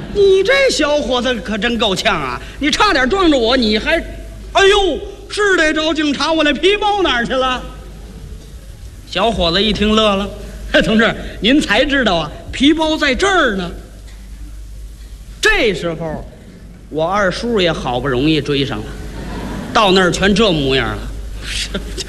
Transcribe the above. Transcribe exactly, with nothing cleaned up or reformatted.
你这小伙子可真够呛啊！你差点撞着我，你还，哎呦，是得找警察。我那皮包哪儿去了？小伙子一听乐了，同志，您才知道啊，皮包在这儿呢。这时候，我二叔也好不容易追上了，到那儿全这模样了。